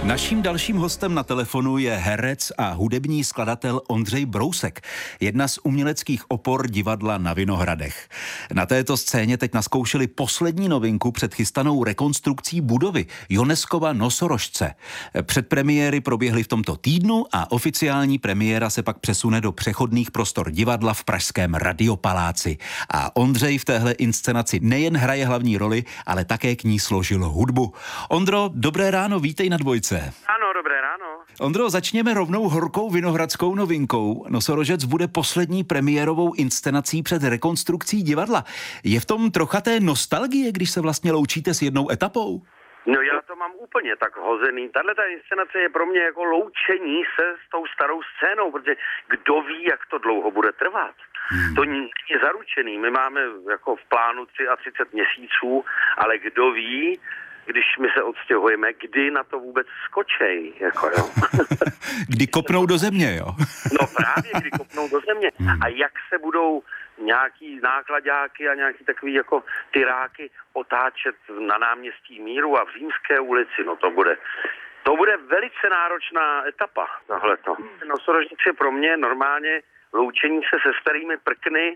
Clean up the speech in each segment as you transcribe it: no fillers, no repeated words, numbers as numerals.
Naším dalším hostem na telefonu je herec a hudební skladatel Ondřej Brousek, jedna z uměleckých opor divadla na Vinohradech. Na této scéně teď nazkoušeli poslední novinku před chystanou rekonstrukcí budovy Joneskova nosorožce. Předpremiéry proběhly v tomto týdnu a oficiální premiéra se pak přesune do přechodných prostor divadla v pražském Radiopaláci. A Ondřej v téhle inscenaci nejen hraje hlavní roli, ale také k ní složil hudbu. Ondro, dobré ráno, vítej na Dvojce. Ano, dobré ráno. Ondro, začněme rovnou horkou vinohradskou novinkou. Nosorožec bude poslední premiérovou inscenací před rekonstrukcí divadla. Je v tom trocha té nostalgie, když se vlastně loučíte s jednou etapou? No já to mám úplně tak hozený. Tato inscenace je pro mě jako loučení se s tou starou scénou, protože kdo ví, jak to dlouho bude trvat. To je zaručený. My máme jako v plánu 33 měsíců, ale kdo ví, když my se odstěhujeme, kdy na to vůbec skočej, jako jo. Kdy kopnou do země, jo? No právě, kdy kopnou do země. A jak se budou nějaký nákladáky a nějaký takový jako tyráky otáčet na náměstí Míru a v Římské ulici, no to bude velice náročná etapa, tohleto. Nosorožec je pro mě normálně loučení se starými prkny,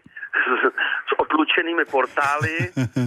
s otlučenými portály,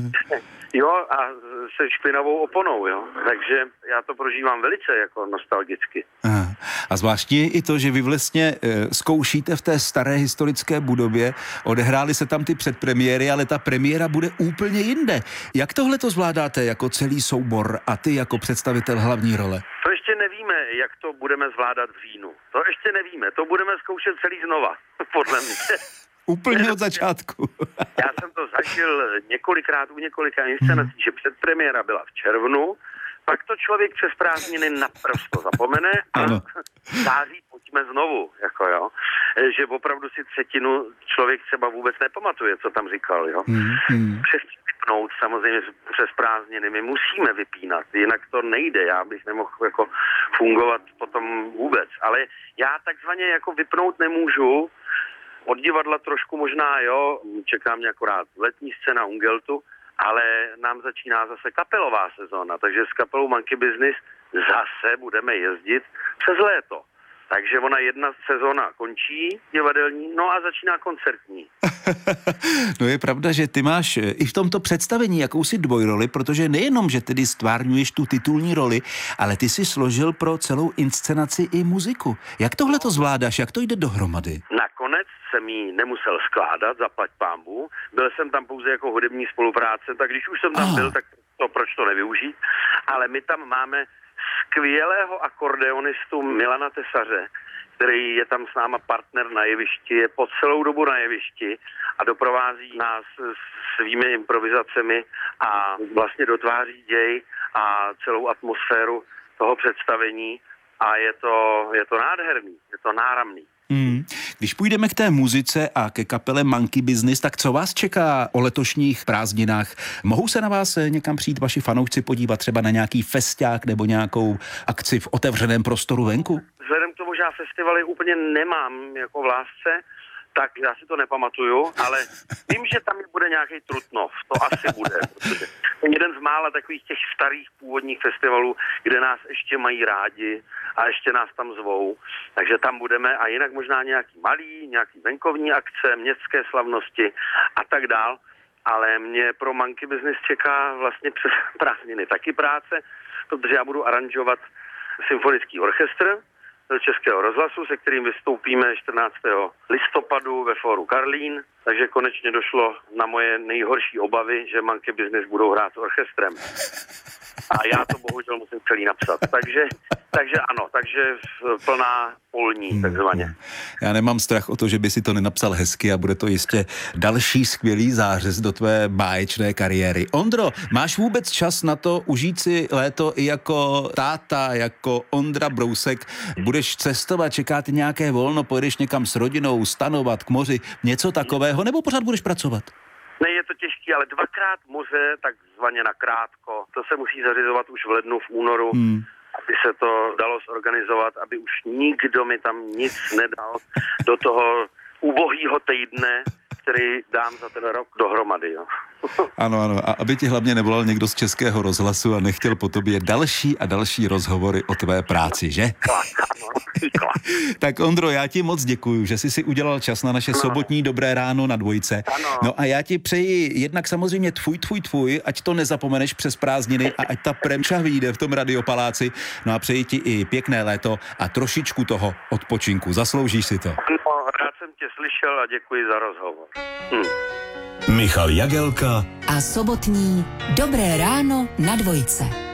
jo, a se špinavou oponou, jo. Takže já to prožívám velice jako nostalgicky. Aha. A zvláštně je i to, že vy vlastně zkoušíte v té staré historické budově, odehrály se tam ty předpremiéry, ale ta premiéra bude úplně jinde. Jak tohle to zvládáte jako celý soubor a ty jako představitel hlavní role? To ještě nevíme, jak to budeme zvládat v říjnu. To ještě nevíme, to budeme zkoušet celý znova, podle mě. Úplně od začátku. Já jsem to zažil několikrát u několika inscenací, že předpremiéra byla v červnu, pak to člověk přes prázdniny naprosto zapomene a září pojďme znovu, jako jo. Že opravdu si třetinu člověk třeba vůbec nepamatuje, co tam říkal, jo. Přes vypnout samozřejmě přes prázdniny, my musíme vypínat, jinak to nejde, já bych nemohl jako fungovat potom vůbec, ale já takzvaně jako vypnout nemůžu. Od divadla trošku možná, jo, čeká mě akorát letní scéna Ungeltu, ale nám začíná zase kapelová sezóna, takže s kapelou Monkey Business zase budeme jezdit přes léto. Takže ona jedna sezóna končí divadelní, no a začíná koncertní. No je pravda, že ty máš i v tomto představení jakousi dvojroli, protože nejenom, že tedy stvárňuješ tu titulní roli, ale ty si složil pro celou inscenaci i muziku. Jak tohle to zvládáš, jak to jde dohromady? Nakonec jsem ji nemusel skládat, zaplať pánbůh. Byl jsem tam pouze jako hudební spolupráce, tak když už jsem tam byl, tak proč to nevyužít. Ale my tam máme skvělého akordeonistu Milana Tesaře, který je tam s náma partner na jevišti, je po celou dobu na jevišti a doprovází nás svými improvizacemi a vlastně dotváří děj a celou atmosféru toho představení a je to nádherný, je to náramný. Když půjdeme k té muzice a ke kapele Monkey Business, tak co vás čeká o letošních prázdninách? Mohou se na vás někam přijít vaši fanoušci podívat třeba na nějaký festiák nebo nějakou akci v otevřeném prostoru venku? Vzhledem k tomu, že já festivaly úplně nemám jako v lásce, tak já si to nepamatuju, ale vím, že tam bude nějaký Trutnov, to asi bude, protože je jeden z mála takových těch starých původních festivalů, kde nás ještě mají rádi a ještě nás tam zvou, takže tam budeme a jinak možná nějaký nějaký venkovní akce, městské slavnosti a tak dál, ale mě pro Monkey Business čeká vlastně přes prázdniny taky práce, protože já budu aranžovat symfonický orchestr Českého rozhlasu, se kterým vystoupíme 14. listopadu ve Fóru Karlín, takže konečně došlo na moje nejhorší obavy, že Monkey Business budou hrát s orchestrem. A já to bohužel musím celý napsat. Takže ano, takže plná polní, takzvaně. Já nemám strach o to, že by si to nenapsal hezky a bude to jistě další skvělý zářez do tvé báječné kariéry. Ondro, máš vůbec čas na to užít si léto i jako táta, jako Ondra Brousek? Budeš cestovat, čeká ty nějaké volno, pojedeš někam s rodinou, stanovat k moři, něco takového, nebo pořád budeš pracovat? Ne, je to těžký, ale 2x moře, takzvaně nakrátko. To se musí zařizovat už v lednu, v únoru, aby se to dalo zorganizovat, aby už nikdo mi tam nic nedal do toho ubohýho týdne, který dám za ten rok dohromady. Jo. Ano. A aby ti hlavně nevolal někdo z Českého rozhlasu a nechtěl po tobě další a další rozhovory o tvé práci, že? Tak Ondro, já ti moc děkuju, že jsi si udělal čas na naše sobotní Dobré ráno na Dvojce. No a já ti přeji jednak samozřejmě tvůj, ať to nezapomeneš přes prázdniny a ať ta premša vyjde v tom Radiopaláci. No a přeji ti i pěkné léto a trošičku toho odpočinku. Zasloužíš si to. No, rád jsem tě slyšel a děkuji za rozhovor. Michal Jagelka a sobotní Dobré ráno na Dvojce.